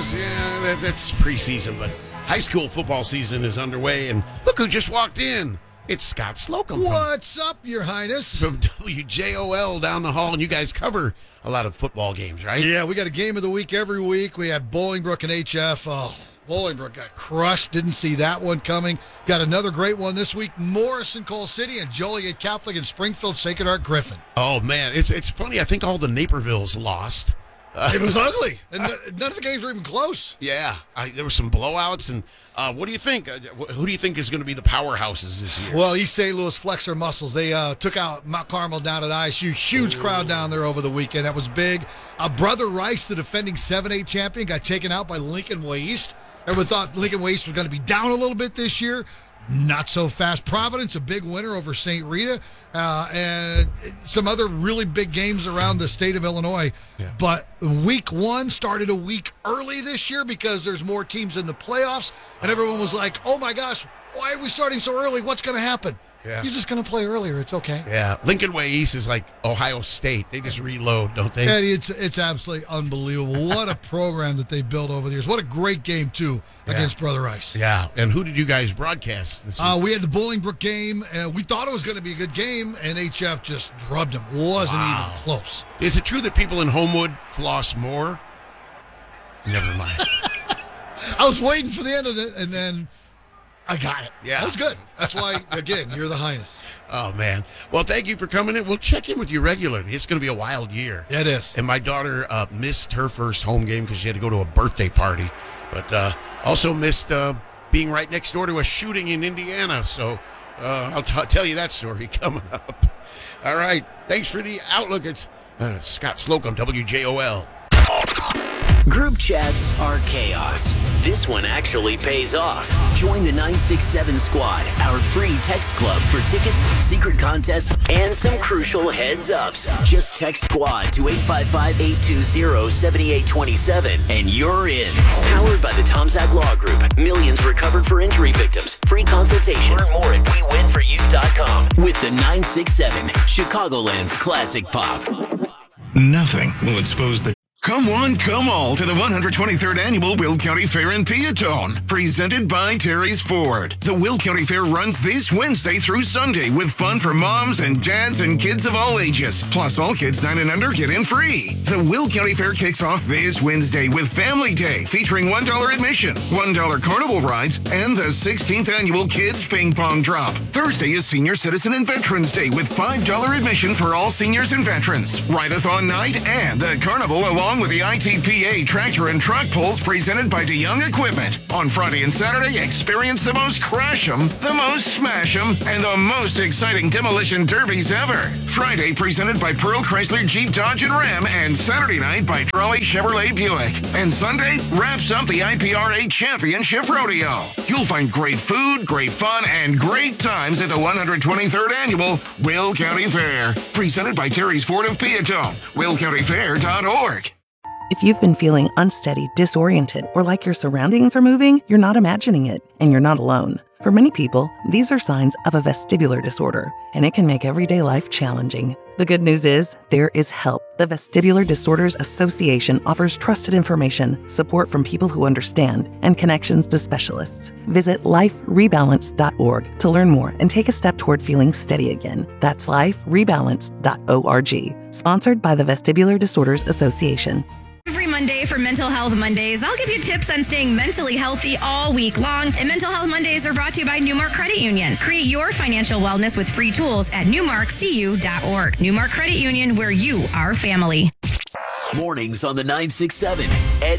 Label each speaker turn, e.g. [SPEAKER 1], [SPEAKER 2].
[SPEAKER 1] is, that's preseason, but high school football season is underway, and look who just walked in. It's Scott Slocum.
[SPEAKER 2] What's up, Your Highness?
[SPEAKER 1] From WJOL down the hall, and you guys cover a lot of football games, right?
[SPEAKER 2] Yeah, we got a game of the week every week. We had Bolingbrook and HF. Oh, Bolingbrook got crushed. Didn't see that one coming. Got another great one this week. Morrison, Cole City, and Joliet Catholic and Springfield Sacred Heart Griffin.
[SPEAKER 1] Oh, man, it's funny. I think all the Napervilles lost.
[SPEAKER 2] It was ugly, and none of the games were even close.
[SPEAKER 1] Yeah, there were some blowouts, and what do you think? Who do you think is going to be the powerhouses this year?
[SPEAKER 2] Well, East St. Louis Flexor Muscles. They took out Mount Carmel down at ISU. Huge crowd down there over the weekend. That was big. Brother Rice, the defending 7A champion, got taken out by Lincoln Way East. Everyone thought Lincoln Way East was going to be down a little bit this year. Not so fast. Providence, a big winner over St. Rita, and some other really big games around the state of Illinois.
[SPEAKER 1] Yeah.
[SPEAKER 2] But week one started a week early this year because there's more teams in the playoffs, and everyone was like, oh my gosh, why are we starting so early? What's going to happen?
[SPEAKER 1] Yeah.
[SPEAKER 2] You're just going to play earlier. It's okay.
[SPEAKER 1] Yeah, Lincoln Way East is like Ohio State. They just reload, don't they?
[SPEAKER 2] And it's absolutely unbelievable. What a program that they built over the years. What a great game, too, against Brother Rice.
[SPEAKER 1] Yeah, and who did you guys broadcast this week?
[SPEAKER 2] We had the Bolingbrook game, and we thought it was going to be a good game, and HF just drubbed them. Wasn't even close.
[SPEAKER 1] Is it true that people in Homewood floss more? Never mind.
[SPEAKER 2] I was waiting for the end of it, and then I got it.
[SPEAKER 1] Yeah.
[SPEAKER 2] That was good. That's why, again, you're the Highness.
[SPEAKER 1] Oh, man. Well, thank you for coming in. We'll check in with you regularly. It's going to be a wild year.
[SPEAKER 2] Yeah, it is.
[SPEAKER 1] And my daughter missed her first home game because she had to go to a birthday party, but also missed being right next door to a shooting in Indiana. So I'll tell you that story coming up. All right. Thanks for the outlook. It's Scott Slocum, WJOL.
[SPEAKER 3] Group chats are chaos. This one actually pays off. Join the 967 Squad, our free text club for tickets, secret contests, and some crucial heads-ups. Just text SQUAD to 855-820-7827 and you're in. Powered by the Tomzak Law Group. Millions recovered for injury victims. Free consultation. Learn more at WeWinForYou.com. With the 967, Chicagoland's classic pop.
[SPEAKER 4] Nothing will expose the... Come one, come all to the 123rd Annual Will County Fair in Peatone, presented by Terry's Ford. The Will County Fair runs this Wednesday through Sunday with fun for moms and dads and kids of all ages. Plus, all kids 9 and under get in free. The Will County Fair kicks off this Wednesday with Family Day, featuring $1 admission, $1 carnival rides, and the 16th Annual Kids Ping Pong Drop. Thursday is Senior Citizen and Veterans Day with $5 admission for all seniors and veterans. Ride-a-thon night and the carnival along with the ITPA tractor and truck pulls presented by DeYoung Equipment. On Friday and Saturday, experience the most crash 'em, the most smash 'em, and the most exciting demolition derbies ever. Friday presented by Pearl Chrysler Jeep Dodge and Ram, and Saturday night by Trolley Chevrolet Buick. And Sunday wraps up the IPRA Championship Rodeo. You'll find great food, great fun, and great times at the 123rd Annual Will County Fair. Presented by Terry's Ford of Peatone. WillCountyFair.org.
[SPEAKER 5] If you've been feeling unsteady, disoriented, or like your surroundings are moving, you're not imagining it, and you're not alone. For many people, these are signs of a vestibular disorder, and it can make everyday life challenging. The good news is, there is help. The Vestibular Disorders Association offers trusted information, support from people who understand, and connections to specialists. Visit liferebalance.org to learn more and take a step toward feeling steady again. That's liferebalance.org. Sponsored by the Vestibular Disorders Association.
[SPEAKER 6] Every Monday for Mental Health Mondays, I'll give you tips on staying mentally healthy all week long. And Mental Health Mondays are brought to you by Newmark Credit Union. Create your financial wellness with free tools at newmarkcu.org. Newmark Credit Union, where you are family.
[SPEAKER 3] Mornings on the 967. Eddie